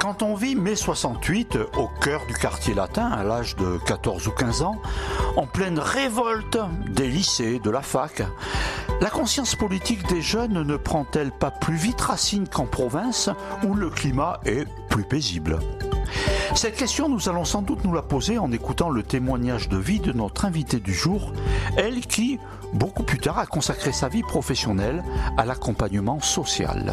Quand on vit mai 68 au cœur du quartier latin à l'âge de 14 ou 15 ans, en pleine révolte des lycées, de la fac, la conscience politique des jeunes ne prend-elle pas plus vite racine qu'en province où le climat est plus paisible ? Cette question, nous allons sans doute nous la poser en écoutant le témoignage de vie de notre invitée du jour, elle qui, beaucoup plus tard, a consacré sa vie professionnelle à l'accompagnement social.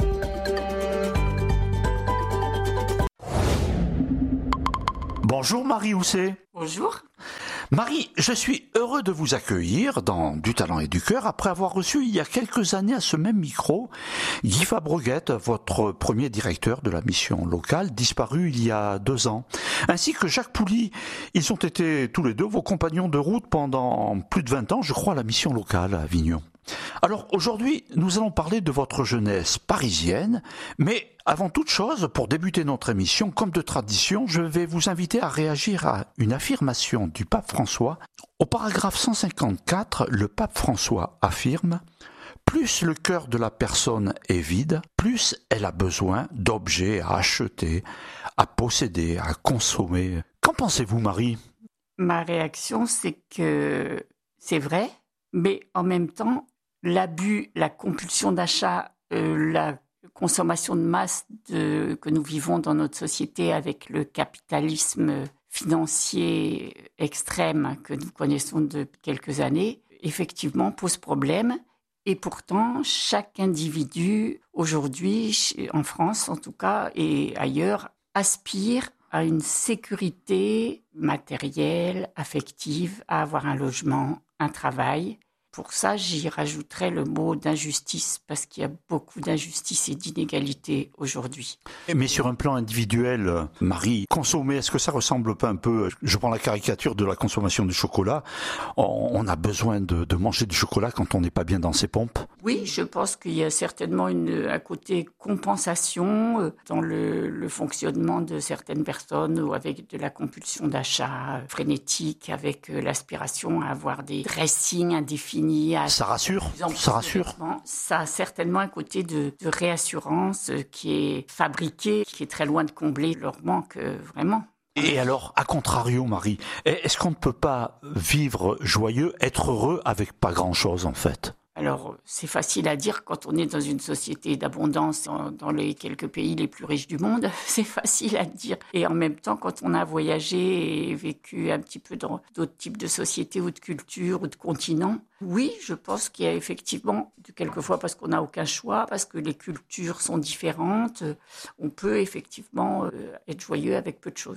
Bonjour Marie Housset. Bonjour. Marie, je suis heureux de vous accueillir dans Du Talent et du Cœur après avoir reçu il y a quelques années à ce même micro Guy Fabreguette, votre premier directeur de la mission locale, disparu il y a 2 ans, ainsi que Jacques Pouly. Ils ont été tous les deux vos compagnons de route pendant plus de 20 ans, je crois, à la mission locale à Avignon. Alors aujourd'hui, nous allons parler de votre jeunesse parisienne, mais avant toute chose, pour débuter notre émission, comme de tradition, je vais vous inviter à réagir à une affirmation du pape François. Au paragraphe 154, le pape François affirme « Plus le cœur de la personne est vide, plus elle a besoin d'objets à acheter, à posséder, à consommer. » Qu'en pensez-vous, Marie ? Ma réaction, c'est que c'est vrai, mais en même temps, l'abus, la compulsion d'achat, la consommation de masse que nous vivons dans notre société avec le capitalisme financier extrême que nous connaissons depuis quelques années, effectivement pose problème. Et pourtant, chaque individu, aujourd'hui, en France en tout cas, et ailleurs, aspire à une sécurité matérielle, affective, à avoir un logement, un travail. Pour ça, j'y rajouterais le mot d'injustice, parce qu'il y a beaucoup d'injustice et d'inégalité aujourd'hui. Mais sur un plan individuel, Marie, consommer, est-ce que ça ressemble pas un peu, je prends la caricature de la consommation du chocolat, on a besoin de manger du chocolat quand on n'est pas bien dans ses pompes ? Oui, je pense qu'il y a certainement un côté compensation dans le fonctionnement de certaines personnes, ou avec de la compulsion d'achat frénétique, avec l'aspiration à avoir des dressings indéfinis. Ça rassure. Ça rassure. Ça a certainement un côté de réassurance qui est fabriqué, qui est très loin de combler leur manque vraiment. Et alors, à contrario, Marie, est-ce qu'on ne peut pas vivre joyeux, être heureux avec pas grand-chose en fait ? Alors, c'est facile à dire quand on est dans une société d'abondance dans les quelques pays les plus riches du monde. C'est facile à dire. Et en même temps, quand on a voyagé et vécu un petit peu dans d'autres types de sociétés ou de cultures ou de continents, oui, je pense qu'il y a effectivement, quelquefois parce qu'on n'a aucun choix, parce que les cultures sont différentes, on peut effectivement être joyeux avec peu de choses.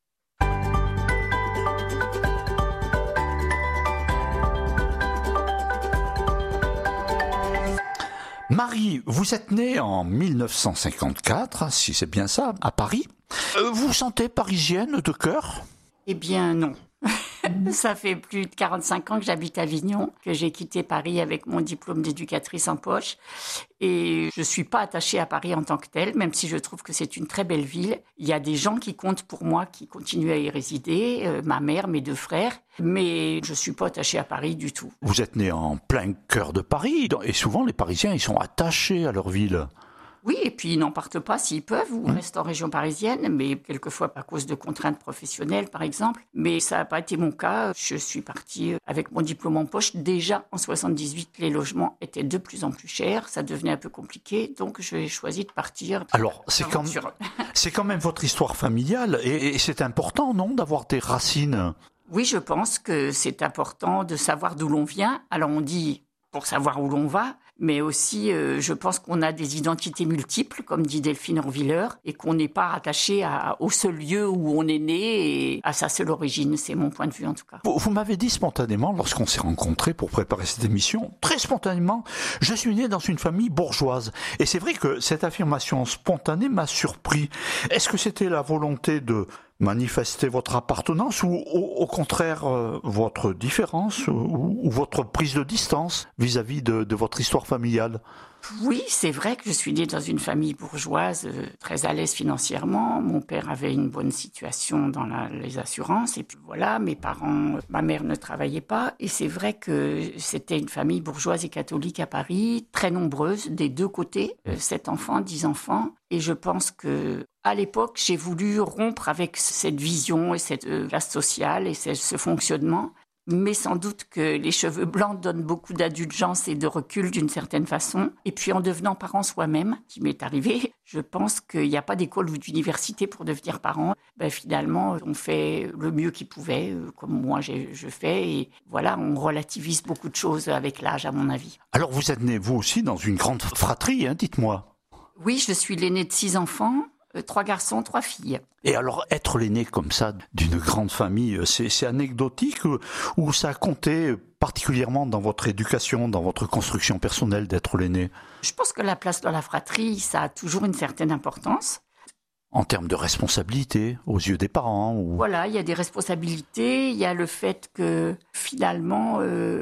Marie, vous êtes née en 1954, si c'est bien ça, à Paris. Vous vous sentez parisienne de cœur ? Eh bien non. Ça fait plus de 45 ans que j'habite à Avignon, que j'ai quitté Paris avec mon diplôme d'éducatrice en poche. Et je ne suis pas attachée à Paris en tant que telle, même si je trouve que c'est une très belle ville. Il y a des gens qui comptent pour moi, qui continuent à y résider, ma mère, mes 2 frères. Mais je ne suis pas attachée à Paris du tout. Vous êtes née en plein cœur de Paris, et souvent les Parisiens, ils sont attachés à leur ville. Oui, et puis ils n'en partent pas s'ils peuvent, ou restent en région parisienne, mais quelquefois à cause de contraintes professionnelles, par exemple. Mais ça n'a pas été mon cas. Je suis partie avec mon diplôme en poche. Déjà, en 78, les logements étaient de plus en plus chers. Ça devenait un peu compliqué, donc j'ai choisi de partir. Alors, c'est quand même votre histoire familiale, et c'est important, non, d'avoir des racines ? Oui, je pense que c'est important de savoir d'où l'on vient. Alors, on dit pour savoir où l'on va, mais aussi, je pense qu'on a des identités multiples, comme dit Delphine Orviller, et qu'on n'est pas rattaché au seul lieu où on est né et à sa seule origine. C'est mon point de vue, en tout cas. Vous m'avez dit spontanément, lorsqu'on s'est rencontrés pour préparer cette émission, très spontanément, je suis né dans une famille bourgeoise. Et c'est vrai que cette affirmation spontanée m'a surpris. Est-ce que c'était la volonté de manifester votre appartenance, ou au contraire votre différence, ou votre prise de distance vis-à-vis de votre histoire familiale ? Oui, c'est vrai que je suis née dans une famille bourgeoise très à l'aise financièrement. Mon père avait une bonne situation dans les assurances. Et puis voilà, mes parents, ma mère ne travaillait pas. Et c'est vrai que c'était une famille bourgeoise et catholique à Paris, très nombreuse, des deux côtés, 7 enfants, 10 enfants. Et je pense que à l'époque, j'ai voulu rompre avec cette vision et cette classe sociale et ce fonctionnement. Mais sans doute que les cheveux blancs donnent beaucoup d'indulgence et de recul d'une certaine façon. Et puis en devenant parent soi-même, qui m'est arrivé, je pense qu'il n'y a pas d'école ou d'université pour devenir parent. Finalement, on fait le mieux qu'il pouvait, comme moi je fais. Et voilà, on relativise beaucoup de choses avec l'âge, à mon avis. Alors vous êtes né, vous aussi, dans une grande fratrie, dites-moi. Oui, je suis l'aînée de 6 enfants. 3 garçons, 3 filles. Et alors, être l'aîné comme ça d'une grande famille, c'est anecdotique ou ça a compté particulièrement dans votre éducation, dans votre construction personnelle d'être l'aîné? Je pense que la place dans la fratrie, ça a toujours une certaine importance. En termes de responsabilité, aux yeux des parents Voilà, il y a des responsabilités, il y a le fait que finalement...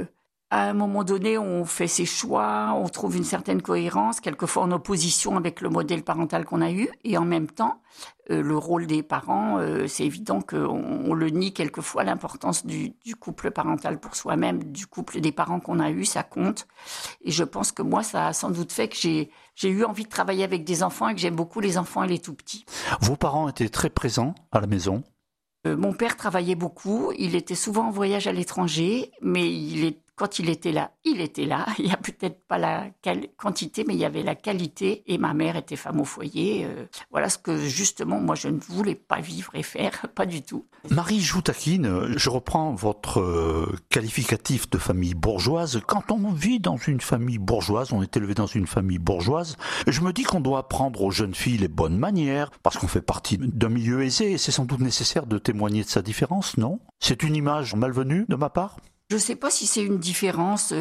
à un moment donné, on fait ses choix, on trouve une certaine cohérence, quelquefois en opposition avec le modèle parental qu'on a eu. Et en même temps, le rôle des parents, c'est évident qu'on le nie quelquefois, l'importance du couple parental pour soi-même, du couple des parents qu'on a eu, ça compte. Et je pense que moi, ça a sans doute fait que j'ai eu envie de travailler avec des enfants et que j'aime beaucoup les enfants et les tout-petits. Vos parents étaient très présents à la maison? Mon père travaillait beaucoup, il était souvent en voyage à l'étranger, mais quand il était là, il était là. Il n'y a peut-être pas la quantité, mais il y avait la qualité. Et ma mère était femme au foyer. Voilà ce que, justement, moi, je ne voulais pas vivre et faire, pas du tout. Marie Joutaquine, je reprends votre qualificatif de famille bourgeoise. Quand on vit dans une famille bourgeoise, on est élevé dans une famille bourgeoise, je me dis qu'on doit apprendre aux jeunes filles les bonnes manières, parce qu'on fait partie d'un milieu aisé, et c'est sans doute nécessaire de témoigner de sa différence, non? C'est une image malvenue de ma part? Je ne sais pas si c'est une différence.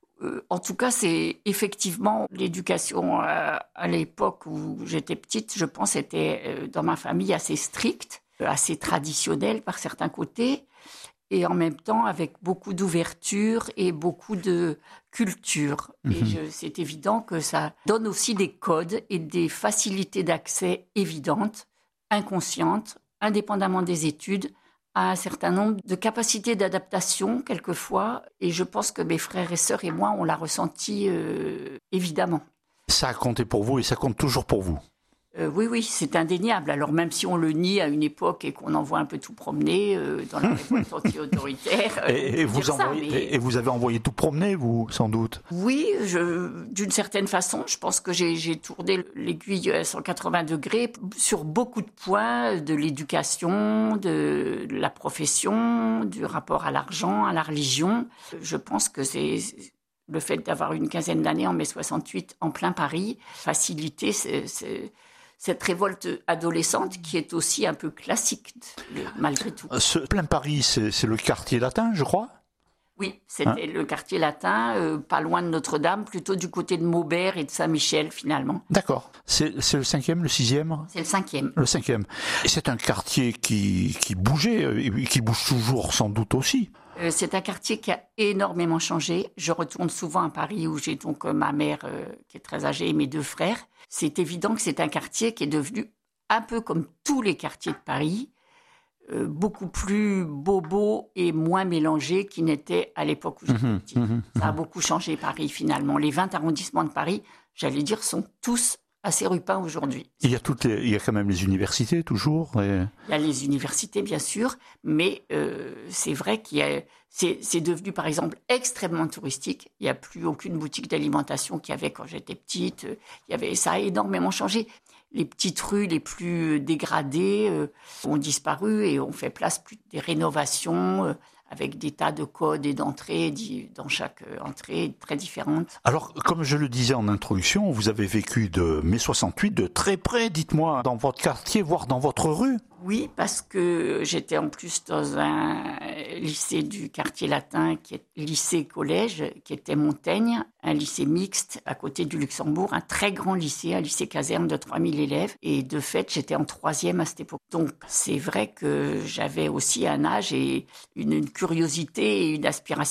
En tout cas, c'est effectivement l'éducation à l'époque où j'étais petite, je pense, était dans ma famille assez stricte, assez traditionnelle par certains côtés, et en même temps avec beaucoup d'ouverture et beaucoup de culture. Et c'est évident que ça donne aussi des codes et des facilités d'accès évidentes, inconscientes, indépendamment des études, à un certain nombre de capacités d'adaptation quelquefois, et je pense que mes frères et sœurs et moi, on l'a ressenti évidemment. Ça a compté pour vous et ça compte toujours pour vous? Oui, c'est indéniable. Alors même si on le nie à une époque et qu'on envoie un peu tout promener dans la révolte anti-autoritaire. Et vous avez envoyé tout promener, vous, sans doute? Oui, d'une certaine façon, je pense que j'ai tourné l'aiguille à 180 degrés sur beaucoup de points, de l'éducation, de la profession, du rapport à l'argent, à la religion. Je pense que c'est... Le fait d'avoir une quinzaine d'années en mai 68 en plein Paris, facilité cette révolte adolescente qui est aussi un peu classique, malgré tout. Ce plein Paris, c'est le quartier latin, je crois? Oui, c'était le quartier latin, pas loin de Notre-Dame, plutôt du côté de Maubert et de Saint-Michel, finalement. D'accord. C'est le 5e, le 6e? C'est le 5e. Le 5e. Et c'est un quartier qui bougeait, et qui bouge toujours sans doute aussi. C'est un quartier qui a énormément changé. Je retourne souvent à Paris où j'ai donc ma mère qui est très âgée et mes 2 frères. C'est évident que c'est un quartier qui est devenu un peu comme tous les quartiers de Paris, beaucoup plus bobo et moins mélangé qu'il n'était à l'époque où j'étais petite. Ça a beaucoup changé Paris finalement. Les 20 arrondissements de Paris, j'allais dire, sont tous assez rupins aujourd'hui. Il y a quand même les universités toujours. Il y a les universités bien sûr, mais c'est vrai c'est devenu par exemple extrêmement touristique. Il n'y a plus aucune boutique d'alimentation qu'il y avait quand j'étais petite. Ça a énormément changé. Les petites rues les plus dégradées ont disparu et on fait place plus des rénovations avec des tas de codes et d'entrées dans chaque entrée très différentes. Alors, comme je le disais en introduction, vous avez vécu de mai 68 de très près, dites-moi, dans votre quartier, voire dans votre rue? Oui, parce que j'étais en plus dans un lycée du quartier latin, qui est lycée-collège, qui était Montaigne, un lycée mixte à côté du Luxembourg, un très grand lycée, un lycée-caserne de 3000 élèves. Et de fait, j'étais en 3e à cette époque. Donc, c'est vrai que j'avais aussi un âge et une curiosité et une aspiration.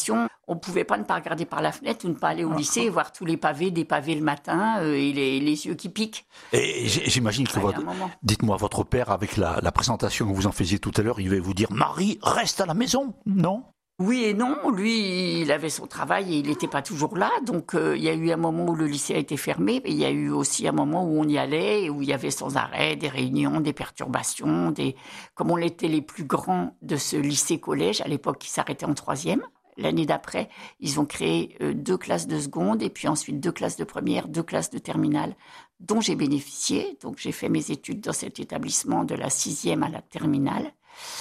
on ne pouvait pas ne pas regarder par la fenêtre ou ne pas aller au lycée et voir tous les pavés, des pavés le matin et les yeux qui piquent. Et j'imagine que dites-moi, votre père, avec la présentation que vous en faisiez tout à l'heure, il va vous dire « Marie, reste à la maison », non ? Oui et non, lui, il avait son travail et il n'était pas toujours là. Donc, il y a eu un moment où le lycée a été fermé, mais il y a eu aussi un moment où on y allait et où il y avait sans arrêt des réunions, des perturbations, comme on était les plus grands de ce lycée-collège, à l'époque qui s'arrêtait en 3e. L'année d'après, ils ont créé 2 classes de seconde et puis ensuite 2 classes de première, 2 classes de terminale, dont j'ai bénéficié. Donc, j'ai fait mes études dans cet établissement de la 6e à la terminale.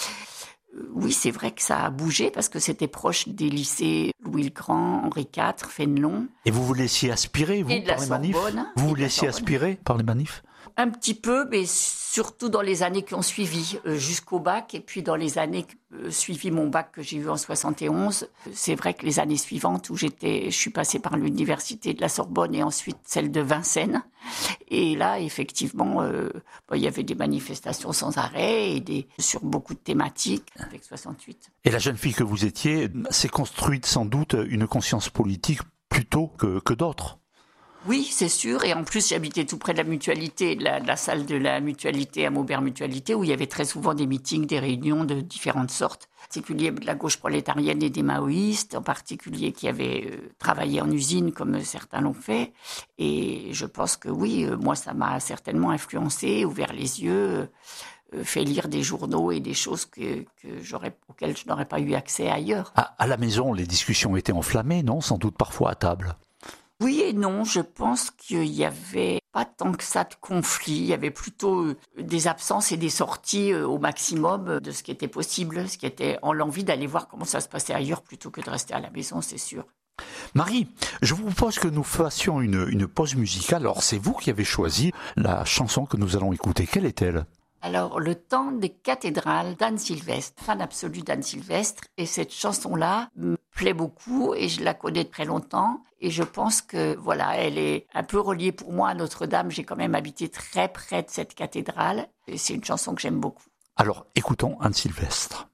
Oui, c'est vrai que ça a bougé parce que c'était proche des lycées Louis-le-Grand, Henri IV, Fénelon. Et vous vous laissiez aspirer, vous, par les manifs ? Vous vous laissiez aspirer par les manifs ? Un petit peu, mais surtout dans les années qui ont suivi, jusqu'au bac. Et puis dans les années suivies mon bac que j'ai eu en 71, c'est vrai que les années suivantes où je suis passée par l'université de la Sorbonne et ensuite celle de Vincennes. Et là, effectivement, il y avait des manifestations sans arrêt et sur beaucoup de thématiques avec 68. Et la jeune fille que vous étiez s'est construite sans doute une conscience politique plus tôt que d'autres. Oui, c'est sûr. Et en plus, j'habitais tout près de la mutualité, de la salle de la mutualité à Maubert Mutualité, où il y avait très souvent des meetings, des réunions de différentes sortes, en particulier de la gauche prolétarienne et des maoïstes, en particulier qui avaient travaillé en usine comme certains l'ont fait. Et je pense que oui, moi, ça m'a certainement influencé, ouvert les yeux, fait lire des journaux et des choses auxquelles je n'aurais pas eu accès ailleurs. À la maison, les discussions étaient enflammées, non ? Sans doute parfois à table. Oui et non, je pense qu'il y avait pas tant que ça de conflits, il y avait plutôt des absences et des sorties au maximum de ce qui était possible, en l'envie d'aller voir comment ça se passait ailleurs plutôt que de rester à la maison, c'est sûr. Marie, je vous propose que nous fassions une pause musicale. Alors c'est vous qui avez choisi la chanson que nous allons écouter. Quelle est-elle ? Alors, Le temps des cathédrales d'Anne Sylvestre, fan absolu d'Anne Sylvestre. Et cette chanson-là me plaît beaucoup et je la connais de très longtemps. Et je pense que, voilà, elle est un peu reliée pour moi à Notre-Dame. J'ai quand même habité très près de cette cathédrale. Et c'est une chanson que j'aime beaucoup. Alors, écoutons Anne Sylvestre.